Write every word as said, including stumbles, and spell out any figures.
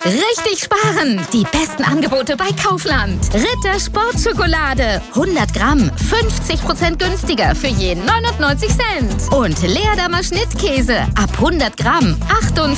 Richtig sparen! Die besten Angebote bei Kaufland. Ritter Sportschokolade. hundert Gramm, fünfzig Prozent günstiger für jeden neunundneunzig Cent. Und Leerdammer Schnittkäse ab hundert Gramm, achtundvierzig